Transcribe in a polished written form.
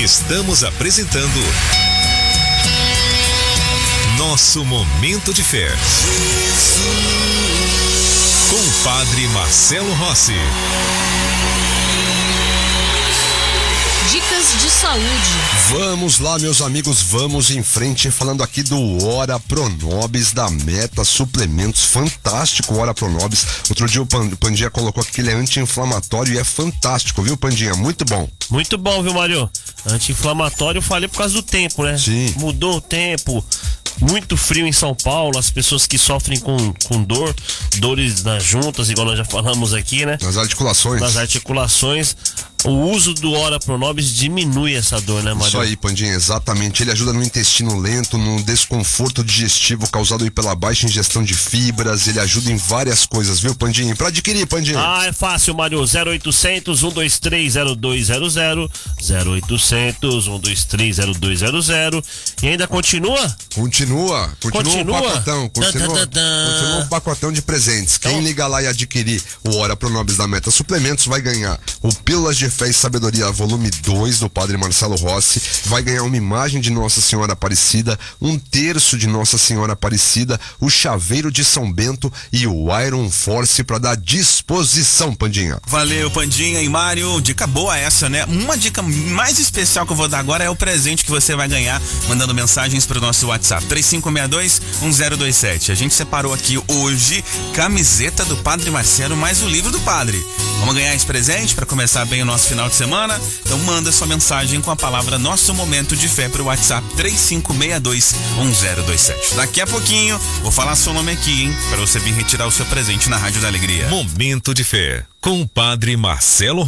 Estamos apresentando Nosso Momento de Fé. Com o Padre Marcelo Rossi. Dicas de saúde. Vamos lá, meus amigos, vamos em frente, falando aqui do Ora Pronobis da Meta Suplementos. Fantástico o Ora Pronobis. Outro dia o Pandinha colocou que ele é anti-inflamatório e é fantástico, viu, Pandinha? Muito bom. Muito bom, viu, Mário? Anti-inflamatório, eu falei por causa do tempo, né? Sim. Mudou o tempo. Muito frio em São Paulo, as pessoas que sofrem com dores nas juntas, igual nós já falamos aqui, né? Nas articulações. Nas articulações. O uso do Ora Pronobis diminui essa dor, né, Mário? Isso aí, Pandinha, exatamente. Ele ajuda no intestino lento, no desconforto digestivo causado aí pela baixa ingestão de fibras. Ele ajuda em várias coisas, viu, Pandinha? Pra adquirir, Pandinha. Ah, é fácil, Mário. 0800 123 0200. 0800 123 0200. E ainda continua? Continua o pacotão. Continua o pacotão de presentes. Quem liga lá e adquirir o Ora Pronobis da Meta Suplementos vai ganhar o Pílulas de Fé e Sabedoria volume 2 do Padre Marcelo Rossi, vai ganhar uma imagem de Nossa Senhora Aparecida, um terço de Nossa Senhora Aparecida, o chaveiro de São Bento e o Iron Force para dar disposição, Pandinha. Valeu, Pandinha e Mário. Dica boa essa, né? Uma dica mais especial que eu vou dar agora é o presente que você vai ganhar mandando mensagens pro nosso WhatsApp 3562-1027. A gente separou aqui hoje camiseta do Padre Marcelo mais o livro do Padre. Vamos ganhar esse presente para começar bem o nosso final de semana? Então manda sua mensagem com a palavra Nosso Momento de Fé pro WhatsApp 3562-1027. Daqui a pouquinho vou falar seu nome aqui, hein? Para você vir retirar o seu presente na Rádio da Alegria. Momento de Fé com o Padre Marcelo